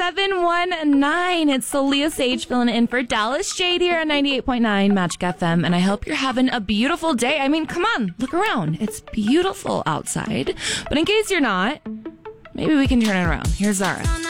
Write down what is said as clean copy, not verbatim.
719. It's Leah Sage filling in for Dallas Jade here on 98.9 Magic FM, and I hope you're having a beautiful day. I mean, come on, look around. It's beautiful outside. But in case you're not, maybe we can turn it around. Here's Zara.